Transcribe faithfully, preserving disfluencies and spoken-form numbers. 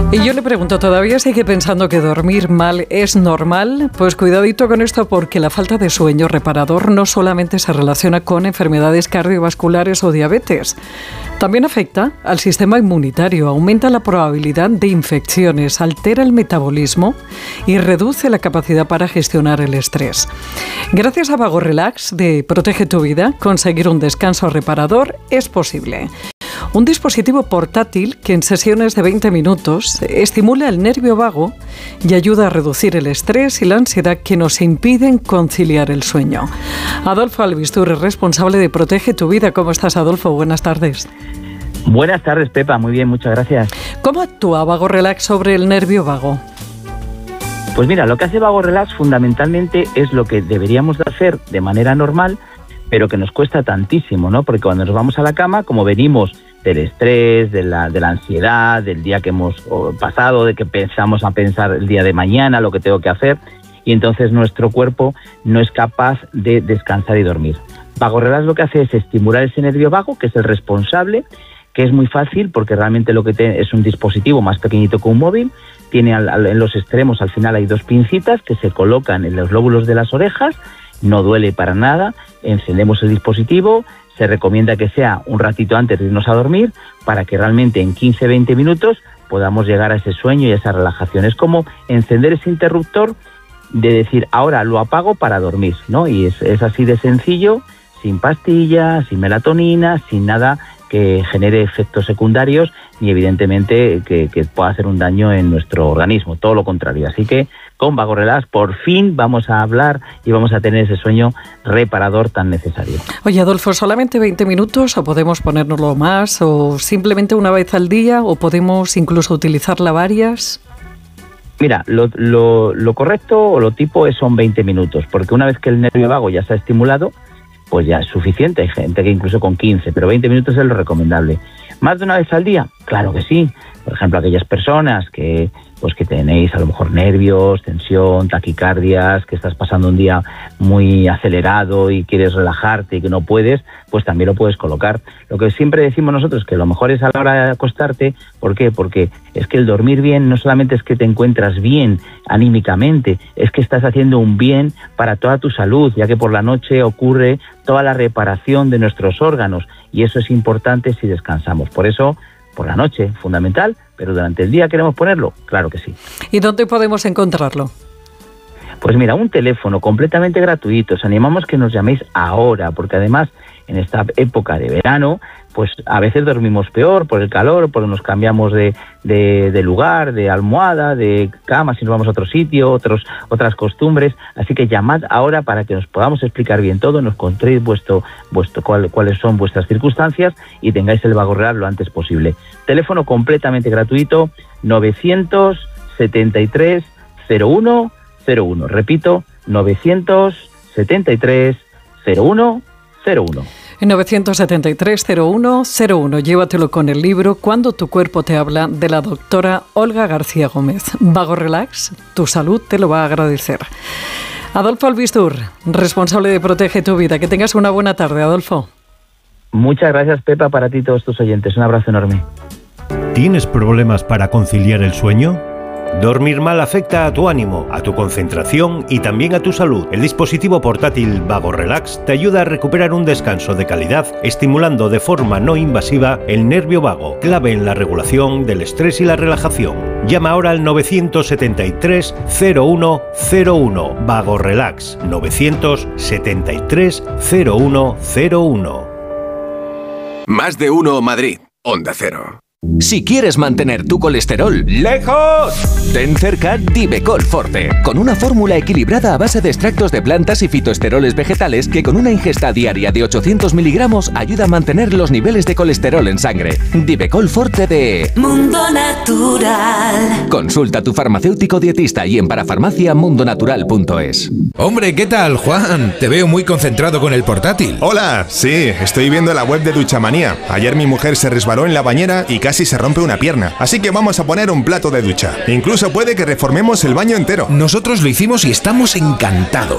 Y yo le pregunto, ¿todavía sigue pensando que dormir mal es normal? Pues cuidadito con esto, porque la falta de sueño reparador no solamente se relaciona con enfermedades cardiovasculares o diabetes, también afecta al sistema inmunitario, aumenta la probabilidad de infecciones, altera el metabolismo y reduce la capacidad para gestionar el estrés. Gracias a Vago Relax de Protege tu Vida, conseguir un descanso reparador es posible. Un dispositivo portátil que en sesiones de veinte minutos estimula el nervio vago y ayuda a reducir el estrés y la ansiedad que nos impiden conciliar el sueño. Adolfo Albistur es responsable de Protege tu Vida. ¿Cómo estás, Adolfo? Buenas tardes. Buenas tardes, Pepa. Muy bien, muchas gracias. ¿Cómo actúa Vago Relax sobre el nervio vago? Pues mira, lo que hace Vago Relax fundamentalmente es lo que deberíamos de hacer de manera normal, pero que nos cuesta tantísimo, ¿no? Porque cuando nos vamos a la cama, como venimos del estrés, de la, de la ansiedad, del día que hemos pasado, de que pensamos a pensar el día de mañana, lo que tengo que hacer, y entonces nuestro cuerpo no es capaz de descansar y dormir. Vago Relax lo que hace es estimular ese nervio vago, que es el responsable, que es muy fácil porque realmente lo que te, es un dispositivo más pequeñito que un móvil, tiene al, al, en los extremos al final hay dos pincitas que se colocan en los lóbulos de las orejas, no duele para nada, encendemos el dispositivo. Se recomienda que sea un ratito antes de irnos a dormir para que realmente en quince a veinte minutos podamos llegar a ese sueño y a esa relajación. Es como encender ese interruptor de decir, ahora lo apago para dormir, ¿no? Y es, es así de sencillo, sin pastillas, sin melatonina, sin nada que genere efectos secundarios ni evidentemente que, que pueda hacer un daño en nuestro organismo, todo lo contrario. Así que con Vago Relax por fin vamos a hablar y vamos a tener ese sueño reparador tan necesario. Oye, Adolfo, ¿solamente veinte minutos o podemos ponérnoslo más o simplemente una vez al día o podemos incluso utilizarla varias? Mira, lo, lo, lo correcto o lo tipo es son veinte minutos, porque una vez que el nervio vago ya se ha estimulado, pues ya es suficiente. Hay gente que incluso con quince, pero veinte minutos es lo recomendable. ¿Más de una vez al día? Claro que sí. Por ejemplo, aquellas personas que pues que tenéis a lo mejor nervios, tensión, taquicardias, que estás pasando un día muy acelerado y quieres relajarte y que no puedes, pues también lo puedes colocar. Lo que siempre decimos nosotros que lo mejor es a la hora de acostarte. ¿Por qué? Porque es que el dormir bien no solamente es que te encuentras bien anímicamente, es que estás haciendo un bien para toda tu salud, ya que por la noche ocurre toda la reparación de nuestros órganos y eso es importante si descansamos. Por eso, por la noche, fundamental, pero durante el día queremos ponerlo, claro que sí. ¿Y dónde podemos encontrarlo? Pues mira, un teléfono completamente gratuito. Os animamos que nos llaméis ahora, porque además en esta época de verano, pues a veces dormimos peor por el calor, porque nos cambiamos de, de, de lugar, de almohada, de cama, si nos vamos a otro sitio, otros, otras costumbres. Así que llamad ahora para que nos podamos explicar bien todo, nos contéis vuestro, vuestro, cuál, cuáles son vuestras circunstancias y tengáis el Vago Relax lo antes posible. Teléfono completamente gratuito, novecientos setenta y tres cero uno cero uno. Repito, novecientos setenta y tres cero uno cero uno. novecientos setenta y tres cero uno cero uno. Llévatelo con el libro Cuando tu cuerpo te habla, de la doctora Olga García Gómez. Vago Relax, tu salud te lo va a agradecer. Adolfo Albistur, responsable de Protege tu Vida. Que tengas una buena tarde, Adolfo. Muchas gracias, Pepa, para ti y todos tus oyentes. Un abrazo enorme. ¿Tienes problemas para conciliar el sueño? Dormir mal afecta a tu ánimo, a tu concentración y también a tu salud. El dispositivo portátil Vago Relax te ayuda a recuperar un descanso de calidad, estimulando de forma no invasiva el nervio vago, clave en la regulación del estrés y la relajación. Llama ahora al novecientos setenta y tres cero uno cero uno. Vago Relax, novecientos setenta y tres cero uno cero uno. Más de uno Madrid, Onda Cero. Si quieres mantener tu colesterol lejos, ten cerca Divecol Forte, con una fórmula equilibrada a base de extractos de plantas y fitoesteroles vegetales que con una ingesta diaria de ochocientos miligramos ayuda a mantener los niveles de colesterol en sangre. Divecol Forte de Mundo Natural. Consulta a tu farmacéutico dietista y en parafarmacia mundo natural punto es. Hombre, ¿qué tal, Juan? Te veo muy concentrado con el portátil. Hola, sí, estoy viendo la web de Duchamanía. Ayer mi mujer se resbaló en la bañera y casi se rompe una pierna. Así que vamos a poner un plato de ducha. Incluso puede que reformemos el baño entero. Nosotros lo hicimos y estamos encantados.